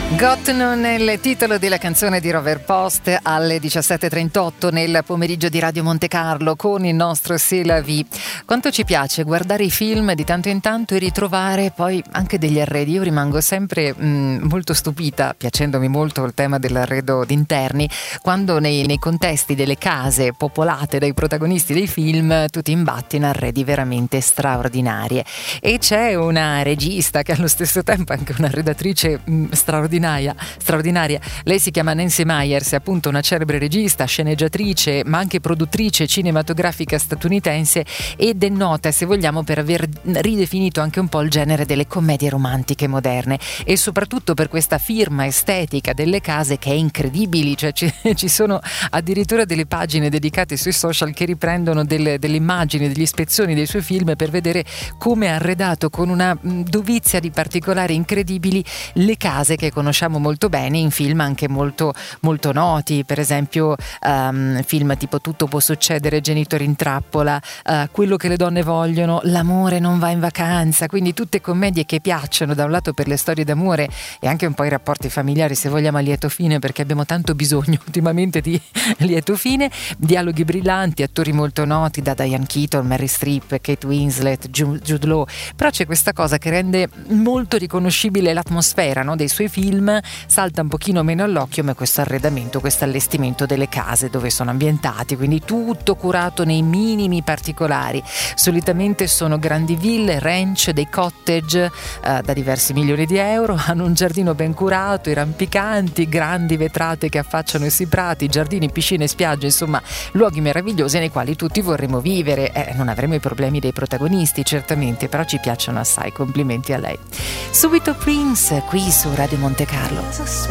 Gotten è il titolo della canzone di Robert Post alle 17:38 nel pomeriggio di Radio Monte Carlo con il nostro C'est la vie. Quanto ci piace guardare i film di tanto in tanto e ritrovare poi anche degli arredi. Io rimango sempre molto stupita, piacendomi molto il tema dell'arredo d'interni, quando nei contesti delle case popolate dai protagonisti dei film tu ti imbatti in arredi veramente straordinarie. E c'è una regista che allo stesso tempo è anche una redattrice straordinaria. Lei si chiama Nancy Meyers, è appunto una celebre regista, sceneggiatrice ma anche produttrice cinematografica statunitense ed è nota, se vogliamo, per aver ridefinito anche un po' il genere delle commedie romantiche moderne e soprattutto per questa firma estetica delle case che è incredibile, cioè ci sono addirittura delle pagine dedicate sui social che riprendono delle immagini, degli ispezioni dei suoi film per vedere come ha arredato con una dovizia di particolari incredibili le case che conosciamo molto bene in film anche molto, molto noti, per esempio film tipo Tutto può succedere, Genitori in trappola, Quello che le donne vogliono, L'amore non va in vacanza, quindi tutte commedie che piacciono da un lato per le storie d'amore e anche un po' i rapporti familiari, se vogliamo, a lieto fine, perché abbiamo tanto bisogno ultimamente di lieto fine, dialoghi brillanti, attori molto noti da Diane Keaton, Meryl Streep, Kate Winslet, Jude Law, però c'è questa cosa che rende molto riconoscibile l'atmosfera, no, dei suoi film, salta un pochino meno all'occhio, ma questo arredamento, questo allestimento delle case dove sono ambientati, quindi tutto curato nei minimi particolari. Solitamente sono grandi ville, ranch, dei cottage da diversi milioni di euro, hanno un giardino ben curato, i rampicanti, grandi vetrate che affacciano i prati, giardini, piscine, spiagge, insomma luoghi meravigliosi nei quali tutti vorremmo vivere. Non avremo i problemi dei protagonisti certamente, però ci piacciono assai, complimenti a lei. Subito Prince qui su Radio Monte Carlo.